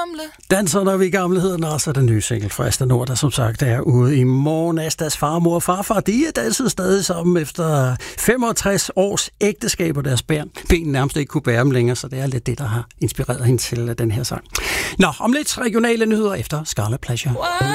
Danser, når vi er gamle, hedder den også, den nye single fra Asta Nord, der som sagt er ude i morgen. Astas farmor og farfar, de er danset stadig sammen efter 65 års ægteskab, og deres ben nærmest ikke kunne bære dem længere, så det er lidt det, der har inspireret hende til den her sang. Nå, om lidt regionale nyheder efter Scarlet Pleasure.